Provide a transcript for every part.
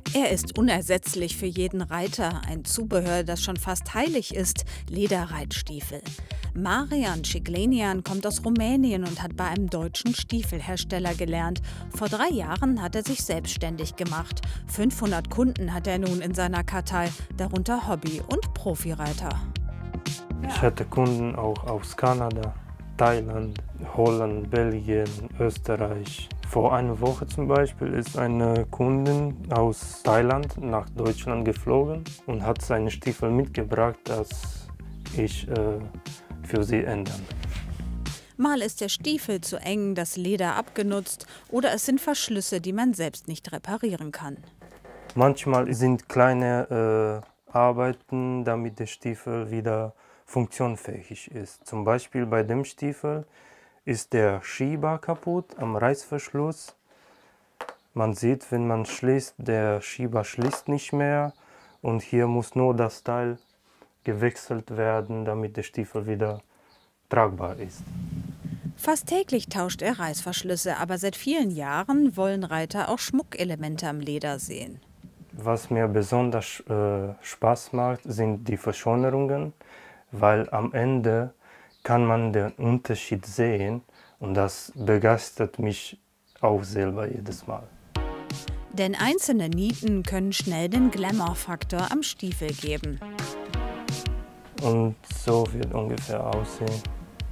Er ist unersetzlich für jeden Reiter, ein Zubehör, das schon fast heilig ist, Lederreitstiefel. Marian Ciglenian kommt aus Rumänien und hat bei einem deutschen Stiefelhersteller gelernt. Vor 3 Jahren hat er sich selbstständig gemacht. 500 Kunden hat er nun in seiner Kartei, darunter Hobby- und Profireiter. Ich hatte Kunden auch aus Kanada, Thailand, Holland, Belgien, Österreich. Vor einer Woche zum Beispiel ist eine Kundin aus Thailand nach Deutschland geflogen und hat seine Stiefel mitgebracht, das ich für sie ändern. Mal ist der Stiefel zu eng, das Leder abgenutzt oder es sind Verschlüsse, die man selbst nicht reparieren kann. Manchmal sind kleine Arbeiten, damit der Stiefel wieder funktionsfähig ist. Zum Beispiel bei dem Stiefel ist der Schieber kaputt am Reißverschluss. Man sieht, wenn man schließt, der Schieber schließt nicht mehr und hier muss nur das Teil gewechselt werden, damit der Stiefel wieder tragbar ist. Fast täglich tauscht er Reißverschlüsse, aber seit vielen Jahren wollen Reiter auch Schmuckelemente am Leder sehen. Was mir besonders Spaß macht, sind die Verschönerungen, weil am Ende kann man den Unterschied sehen und das begeistert mich auch selber jedes Mal. Denn einzelne Nieten können schnell den Glamour-Faktor am Stiefel geben. Und so wird ungefähr aussehen.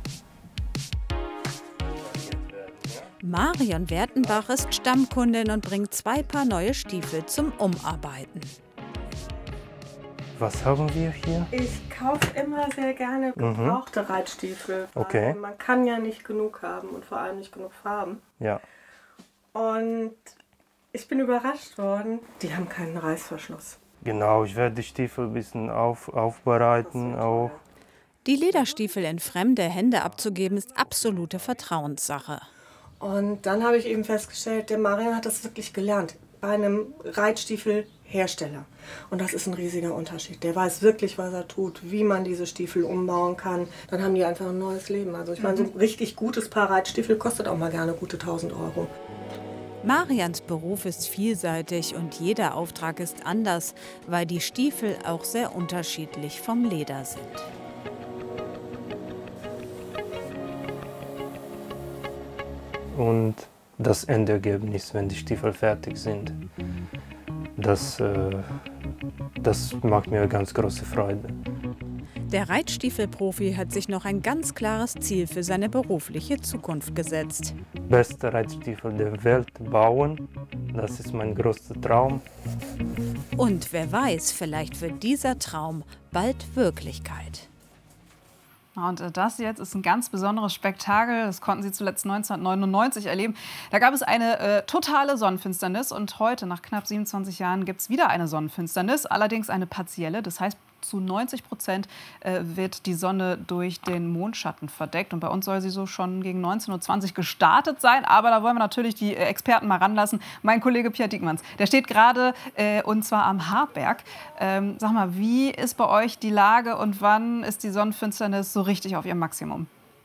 Marion Wertenbach ist Stammkundin und bringt 2 Paar neue Stiefel zum Umarbeiten. Was haben wir hier? Ich kaufe immer sehr gerne gebrauchte Reitstiefel. Okay. Man kann ja nicht genug haben und vor allem nicht genug Farben. Ja. Und ich bin überrascht worden, die haben keinen Reißverschluss. Genau, ich werde die Stiefel ein bisschen aufbereiten auch. Die Lederstiefel in fremde Hände abzugeben, ist absolute Vertrauenssache. Und dann habe ich eben festgestellt, der Marian hat das wirklich gelernt. Bei einem Reitstiefelhersteller. Und das ist ein riesiger Unterschied. Der weiß wirklich, was er tut, wie man diese Stiefel umbauen kann. Dann haben die einfach ein neues Leben. Also ich meine, so ein richtig gutes Paar Reitstiefel kostet auch mal gerne gute 1.000 Euro. Marians Beruf ist vielseitig und jeder Auftrag ist anders, weil die Stiefel auch sehr unterschiedlich vom Leder sind. Und das Endergebnis, wenn die Stiefel fertig sind, das macht mir ganz große Freude. Der Reitstiefelprofi hat sich noch ein ganz klares Ziel für seine berufliche Zukunft gesetzt. Beste Reitstiefel der Welt bauen, das ist mein größter Traum. Und wer weiß, vielleicht wird dieser Traum bald Wirklichkeit. Und das jetzt ist ein ganz besonderes Spektakel. Das konnten Sie zuletzt 1999 erleben. Da gab es eine totale Sonnenfinsternis. Und heute, nach knapp 27 Jahren, gibt es wieder eine Sonnenfinsternis. Allerdings eine partielle. Das heißt, zu 90% wird die Sonne durch den Mondschatten verdeckt. Und bei uns soll sie so schon gegen 19:20 Uhr gestartet sein. Aber da wollen wir natürlich die Experten mal ranlassen. Mein Kollege Pierre Diekmanns, der steht gerade und zwar am Hartberg. Sag mal, wie ist bei euch die Lage und wann ist die Sonnenfinsternis so richtig auf ihrem Maximum?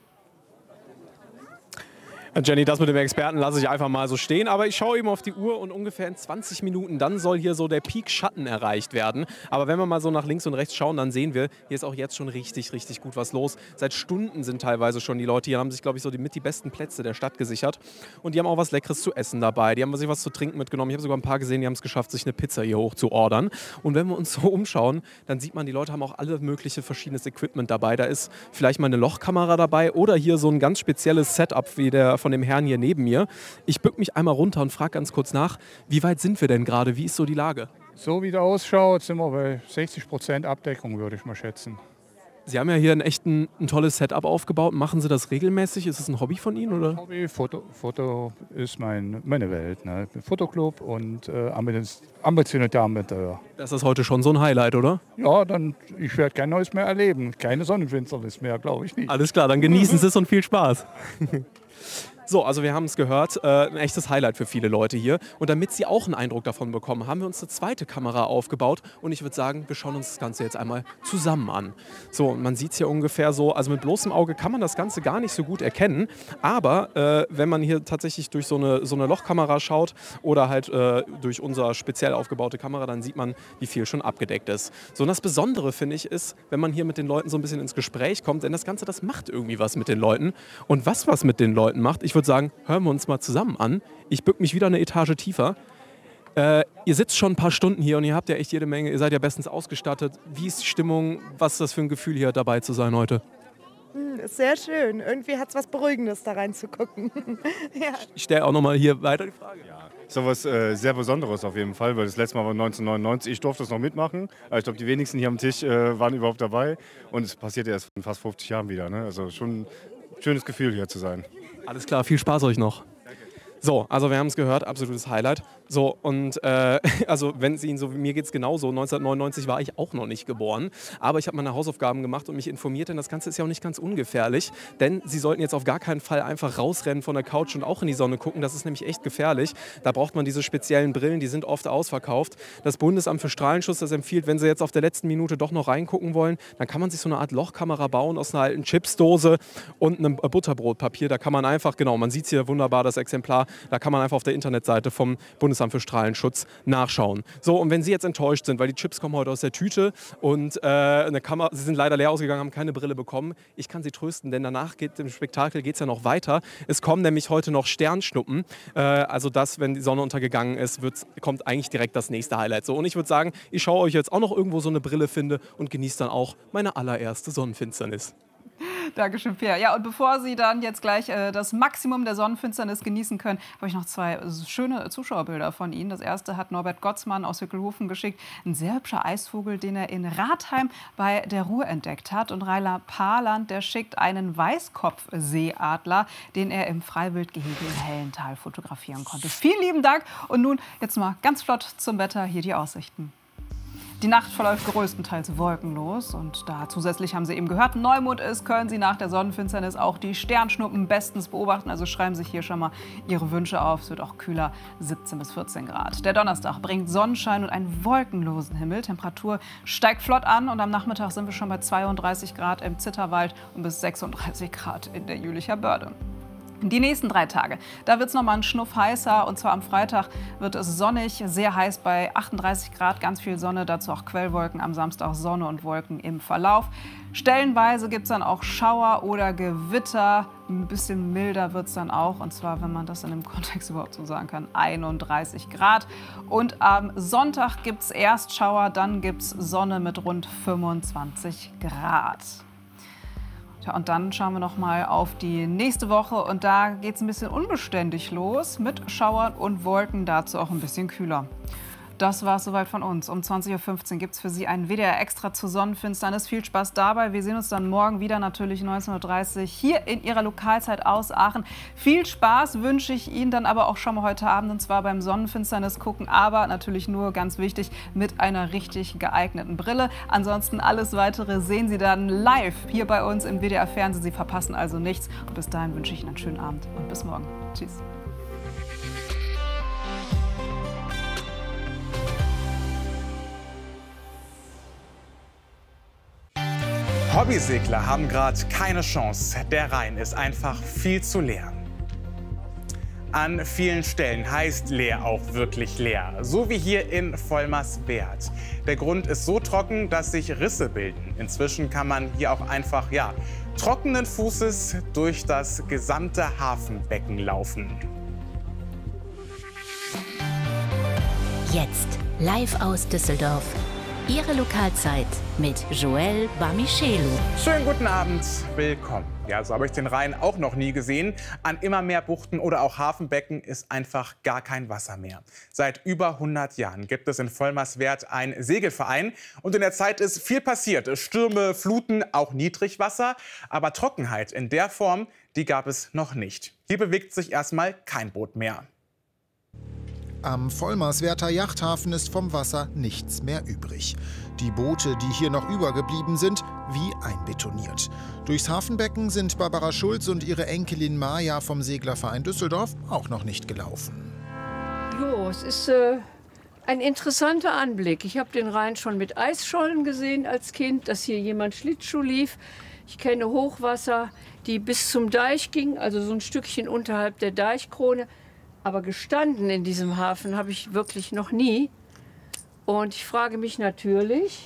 Jenny, das mit dem Experten lasse ich einfach mal so stehen. Aber ich schaue eben auf die Uhr und ungefähr in 20 Minuten, dann soll hier so der Peak Schatten erreicht werden. Aber wenn wir mal so nach links und rechts schauen, dann sehen wir, hier ist auch jetzt schon richtig, richtig gut was los. Seit Stunden sind teilweise schon die Leute hier, haben sich, glaube ich, so die besten Plätze der Stadt gesichert. Und die haben auch was Leckeres zu essen dabei. Die haben sich was zu trinken mitgenommen. Ich habe sogar ein paar gesehen, die haben es geschafft, sich eine Pizza hier hoch zu ordern. Und wenn wir uns so umschauen, dann sieht man, die Leute haben auch alle mögliche verschiedenes Equipment dabei. Da ist vielleicht mal eine Lochkamera dabei oder hier so ein ganz spezielles Setup wie der von dem Herrn hier neben mir. Ich bück mich einmal runter und frage ganz kurz nach, wie weit sind wir denn gerade? Wie ist so die Lage? So wie der ausschaut, sind wir bei 60% Abdeckung, würde ich mal schätzen. Sie haben ja hier ein tolles Setup aufgebaut. Machen Sie das regelmäßig? Ist es ein Hobby von Ihnen? Oder? Hobby, Foto ist meine Welt. Ne? Fotoclub und ambitionierte Amateur. Das ist heute schon so ein Highlight, oder? Ja, ich werde kein Neues mehr erleben. Keine Sonnenfinsternis mehr, glaube ich nicht. Alles klar, dann genießen Sie es und viel Spaß. So, also wir haben es gehört, ein echtes Highlight für viele Leute hier. Und damit Sie auch einen Eindruck davon bekommen, haben wir uns eine zweite Kamera aufgebaut. Und ich würde sagen, wir schauen uns das Ganze jetzt einmal zusammen an. So, und man sieht es hier ungefähr so, also mit bloßem Auge kann man das Ganze gar nicht so gut erkennen. Aber wenn man hier tatsächlich durch so eine Lochkamera schaut oder halt durch unsere speziell aufgebaute Kamera, dann sieht man, wie viel schon abgedeckt ist. So, und das Besondere, finde ich, ist, wenn man hier mit den Leuten so ein bisschen ins Gespräch kommt, denn das Ganze, das macht irgendwie was mit den Leuten. Und was mit den Leuten macht, ich würde sagen, hören wir uns mal zusammen an. Ich bück mich wieder eine Etage tiefer. Ihr sitzt schon ein paar Stunden hier und ihr habt ja echt jede Menge, ihr seid ja bestens ausgestattet. Wie ist die Stimmung? Was ist das für ein Gefühl, hier dabei zu sein heute? Ist sehr schön. Irgendwie hat es was Beruhigendes, da reinzugucken. Ja. Ich stelle auch nochmal hier weiter die Frage. Ja, ist doch was sehr Besonderes auf jeden Fall, weil das letzte Mal war 1999. Ich durfte das noch mitmachen. Aber ich glaube, die wenigsten hier am Tisch waren überhaupt dabei. Und es passiert erst in fast 50 Jahren wieder. Ne? Also schon ein schönes Gefühl, hier zu sein. Alles klar, viel Spaß euch noch. So, also wir haben es gehört, absolutes Highlight. So, und also wenn es Ihnen so wie mir geht es genauso. 1999 war ich auch noch nicht geboren. Aber ich habe meine Hausaufgaben gemacht und mich informiert, denn das Ganze ist ja auch nicht ganz ungefährlich. Denn Sie sollten jetzt auf gar keinen Fall einfach rausrennen von der Couch und auch in die Sonne gucken. Das ist nämlich echt gefährlich. Da braucht man diese speziellen Brillen, die sind oft ausverkauft. Das Bundesamt für Strahlenschutz, das empfiehlt, wenn Sie jetzt auf der letzten Minute doch noch reingucken wollen, dann kann man sich so eine Art Lochkamera bauen aus einer alten Chipsdose und einem Butterbrotpapier. Da kann man einfach, genau, man sieht hier wunderbar das Exemplar, da kann man einfach auf der Internetseite vom Bundesamt für Strahlenschutz nachschauen. So, und wenn Sie jetzt enttäuscht sind, weil die Chips kommen heute aus der Tüte und eine Kamera, Sie sind leider leer ausgegangen, haben keine Brille bekommen, ich kann Sie trösten, denn danach im Spektakel geht es ja noch weiter. Es kommen nämlich heute noch Sternschnuppen. Also das, wenn die Sonne untergegangen ist, kommt eigentlich direkt das nächste Highlight. So, und ich würde sagen, ich schaue euch jetzt auch noch irgendwo so eine Brille finde und genieße dann auch meine allererste Sonnenfinsternis. Dankeschön, Pierre. Ja, und bevor Sie dann jetzt gleich das Maximum der Sonnenfinsternis genießen können, habe ich noch zwei schöne Zuschauerbilder von Ihnen. Das erste hat Norbert Gottsmann aus Hückelhofen geschickt. Ein sehr hübscher Eisvogel, den er in Rathheim bei der Ruhr entdeckt hat. Und Raila Paarland, der schickt einen Weißkopfseeadler, den er im Freiwildgehege in Hellental fotografieren konnte. Vielen lieben Dank. Und nun jetzt mal ganz flott zum Wetter. Hier die Aussichten. Die Nacht verläuft größtenteils wolkenlos und da zusätzlich haben Sie eben gehört, Neumond ist, können Sie nach der Sonnenfinsternis auch die Sternschnuppen bestens beobachten. Also schreiben Sie sich hier schon mal Ihre Wünsche auf. Es wird auch kühler, 17 bis 14 Grad. Der Donnerstag bringt Sonnenschein und einen wolkenlosen Himmel. Temperatur steigt flott an und am Nachmittag sind wir schon bei 32 Grad im Zitterwald und bis 36 Grad in der Jülicher Börde. Die nächsten 3 Tage, da wird es noch mal einen Schnuff heißer und zwar am Freitag wird es sonnig, sehr heiß bei 38 Grad, ganz viel Sonne, dazu auch Quellwolken, am Samstag Sonne und Wolken im Verlauf. Stellenweise gibt es dann auch Schauer oder Gewitter, ein bisschen milder wird es dann auch und zwar, wenn man das in dem Kontext überhaupt so sagen kann, 31 Grad. Und am Sonntag gibt es erst Schauer, dann gibt es Sonne mit rund 25 Grad. Ja, und dann schauen wir noch mal auf die nächste Woche und da geht es ein bisschen unbeständig los mit Schauern und Wolken, dazu auch ein bisschen kühler. Das war es soweit von uns. Um 20:15 Uhr gibt es für Sie ein WDR Extra zur Sonnenfinsternis. Viel Spaß dabei. Wir sehen uns dann morgen wieder, natürlich 19:30 Uhr, hier in Ihrer Lokalzeit aus Aachen. Viel Spaß wünsche ich Ihnen dann aber auch schon mal heute Abend, und zwar beim Sonnenfinsternis gucken. Aber natürlich nur, ganz wichtig, mit einer richtig geeigneten Brille. Ansonsten alles Weitere sehen Sie dann live hier bei uns im WDR Fernsehen. Sie verpassen also nichts. Und bis dahin wünsche ich Ihnen einen schönen Abend und bis morgen. Tschüss. Hobbysegler haben gerade keine Chance. Der Rhein ist einfach viel zu leer. An vielen Stellen heißt leer auch wirklich leer, so wie hier in Vollmerswerth. Der Grund ist so trocken, dass sich Risse bilden. Inzwischen kann man hier auch einfach, trockenen Fußes durch das gesamte Hafenbecken laufen. Jetzt live aus Düsseldorf. Ihre Lokalzeit mit Joel Bamichelu. Schönen guten Abend, willkommen. Ja, so habe ich den Rhein auch noch nie gesehen. An immer mehr Buchten oder auch Hafenbecken ist einfach gar kein Wasser mehr. Seit über 100 Jahren gibt es in Vollmerswerth einen Segelverein. Und in der Zeit ist viel passiert. Stürme, Fluten, auch Niedrigwasser. Aber Trockenheit in der Form, die gab es noch nicht. Hier bewegt sich erstmal kein Boot mehr. Am Vollmerswerter Yachthafen ist vom Wasser nichts mehr übrig. Die Boote, die hier noch übergeblieben sind, wie einbetoniert. Durchs Hafenbecken sind Barbara Schulz und ihre Enkelin Maja vom Seglerverein Düsseldorf auch noch nicht gelaufen. Jo, es ist ein interessanter Anblick. Ich habe den Rhein schon mit Eisschollen gesehen als Kind, dass hier jemand Schlittschuh lief. Ich kenne Hochwasser, die bis zum Deich gingen, also so ein Stückchen unterhalb der Deichkrone. Aber gestanden in diesem Hafen habe ich wirklich noch nie. Und ich frage mich natürlich,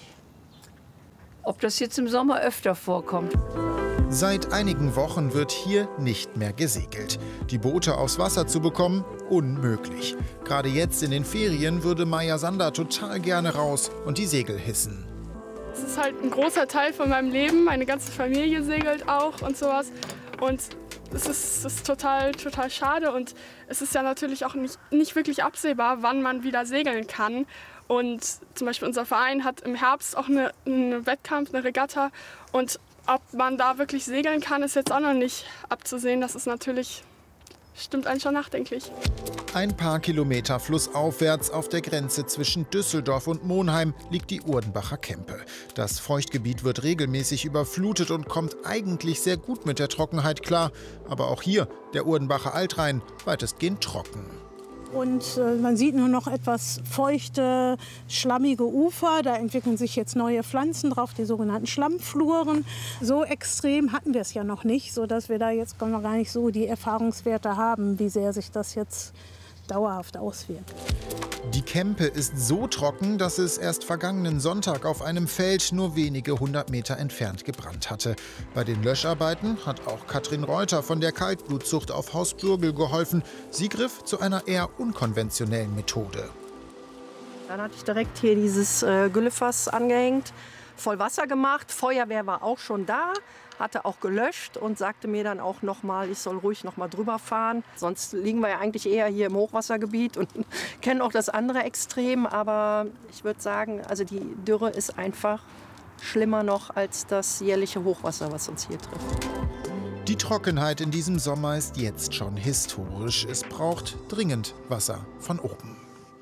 ob das jetzt im Sommer öfter vorkommt. Seit einigen Wochen wird hier nicht mehr gesegelt. Die Boote aufs Wasser zu bekommen, unmöglich. Gerade jetzt in den Ferien würde Maja Sander total gerne raus und die Segel hissen. Es ist halt ein großer Teil von meinem Leben. Meine ganze Familie segelt auch und sowas. Und es ist total schade. Und es ist ja natürlich auch nicht wirklich absehbar, wann man wieder segeln kann. Und zum Beispiel unser Verein hat im Herbst auch einen Wettkampf, eine Regatta. Und ob man da wirklich segeln kann, ist jetzt auch noch nicht abzusehen. Das ist natürlich, stimmt einen schon nachdenklich. Ein paar Kilometer flussaufwärts auf der Grenze zwischen Düsseldorf und Monheim liegt die Urdenbacher Kempe. Das Feuchtgebiet wird regelmäßig überflutet und kommt eigentlich sehr gut mit der Trockenheit klar. Aber auch hier, der Urdenbacher Altrhein, weitestgehend trocken. Und man sieht nur noch etwas feuchte, schlammige Ufer. Da entwickeln sich jetzt neue Pflanzen drauf, die sogenannten Schlammfluren. So extrem hatten wir es ja noch nicht, sodass wir da jetzt gar nicht so die Erfahrungswerte haben, wie sehr sich das jetzt dauerhaft auswirkt. Die Kempe ist so trocken, dass es erst vergangenen Sonntag auf einem Feld nur wenige 100 Meter entfernt gebrannt hatte. Bei den Löscharbeiten hat auch Katrin Reuter von der Kaltblutzucht auf Haus Bürgel geholfen. Sie griff zu einer eher unkonventionellen Methode. Dann hatte ich direkt hier dieses Güllefass angehängt, voll Wasser gemacht. Feuerwehr war auch schon da, hatte auch gelöscht und sagte mir dann auch noch mal, ich soll ruhig noch mal drüber fahren. Sonst liegen wir ja eigentlich eher hier im Hochwassergebiet und kennen auch das andere Extrem. Aber ich würde sagen, also die Dürre ist einfach schlimmer noch als das jährliche Hochwasser, was uns hier trifft. Die Trockenheit in diesem Sommer ist jetzt schon historisch. Es braucht dringend Wasser von oben.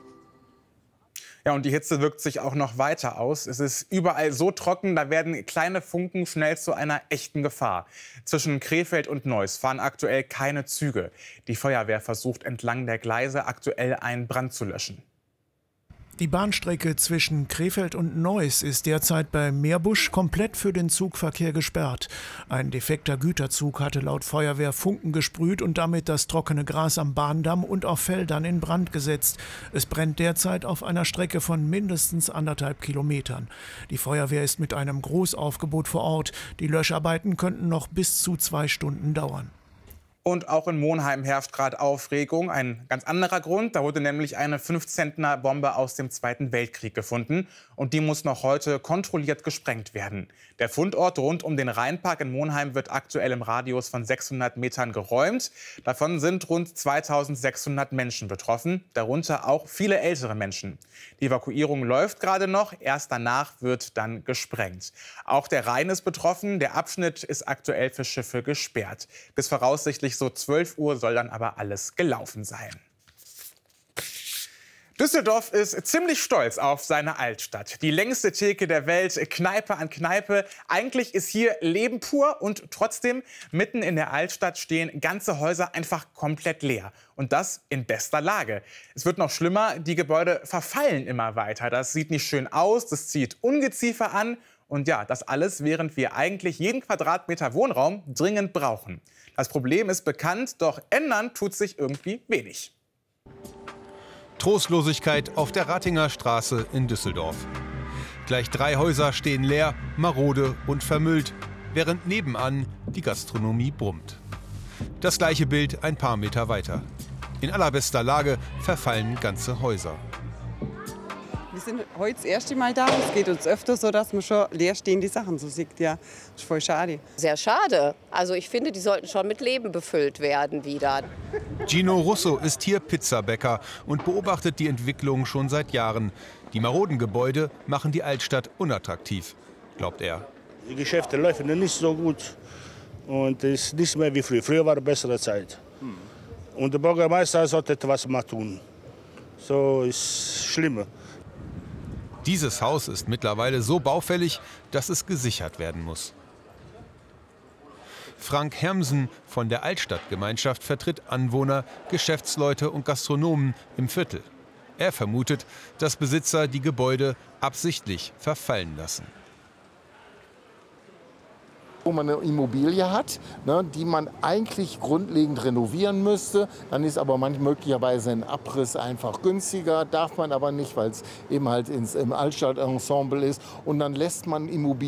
Ja, und die Hitze wirkt sich auch noch weiter aus. Es ist überall so trocken, da werden kleine Funken schnell zu einer echten Gefahr. Zwischen Krefeld und Neuss fahren aktuell keine Züge. Die Feuerwehr versucht entlang der Gleise aktuell einen Brand zu löschen. Die Bahnstrecke zwischen Krefeld und Neuss ist derzeit bei Meerbusch komplett für den Zugverkehr gesperrt. Ein defekter Güterzug hatte laut Feuerwehr Funken gesprüht und damit das trockene Gras am Bahndamm und auf Feldern in Brand gesetzt. Es brennt derzeit auf einer Strecke von mindestens 1,5 Kilometern. Die Feuerwehr ist mit einem Großaufgebot vor Ort. Die Löscharbeiten könnten noch bis zu 2 Stunden dauern. Und auch in Monheim herrscht gerade Aufregung. Ein ganz anderer Grund. Da wurde nämlich eine 5-Zentner-Bombe aus dem Zweiten Weltkrieg gefunden. Und die muss noch heute kontrolliert gesprengt werden. Der Fundort rund um den Rheinpark in Monheim wird aktuell im Radius von 600 Metern geräumt. Davon sind rund 2600 Menschen betroffen, darunter auch viele ältere Menschen. Die Evakuierung läuft gerade noch. Erst danach wird dann gesprengt. Auch der Rhein ist betroffen. Der Abschnitt ist aktuell für Schiffe gesperrt. Bis voraussichtlich so 12 Uhr soll dann aber alles gelaufen sein. Düsseldorf ist ziemlich stolz auf seine Altstadt. Die längste Theke der Welt, Kneipe an Kneipe. Eigentlich ist hier Leben pur und trotzdem, mitten in der Altstadt stehen ganze Häuser einfach komplett leer. Und das in bester Lage. Es wird noch schlimmer, die Gebäude verfallen immer weiter. Das sieht nicht schön aus, das zieht Ungeziefer an. Und ja, das alles, während wir eigentlich jeden Quadratmeter Wohnraum dringend brauchen. Das Problem ist bekannt, doch ändern tut sich irgendwie wenig. Trostlosigkeit auf der Ratinger Straße in Düsseldorf. Gleich 3 Häuser stehen leer, marode und vermüllt, während nebenan die Gastronomie brummt. Das gleiche Bild ein paar Meter weiter. In allerbester Lage verfallen ganze Häuser. Wir sind heute das erste Mal da. Es geht uns öfter so, dass man schon leerstehende Sachen so sieht. Ja, das ist voll schade. Sehr schade. Also ich finde, die sollten schon mit Leben befüllt werden wieder. Gino Russo ist hier Pizzabäcker und beobachtet die Entwicklung schon seit Jahren. Die maroden Gebäude machen die Altstadt unattraktiv, glaubt er. Die Geschäfte laufen nicht so gut und es ist nicht mehr wie früher. Früher war eine bessere Zeit. Und der Bürgermeister sollte etwas mal tun. So ist schlimmer. Dieses Haus ist mittlerweile so baufällig, dass es gesichert werden muss. Frank Hermsen von der Altstadtgemeinschaft vertritt Anwohner, Geschäftsleute und Gastronomen im Viertel. Er vermutet, dass Besitzer die Gebäude absichtlich verfallen lassen. Wo man eine Immobilie hat, die man eigentlich grundlegend renovieren müsste, dann ist aber möglicherweise ein Abriss einfach günstiger, darf man aber nicht, weil es eben halt im Altstadtensemble ist, und dann lässt man Immobilien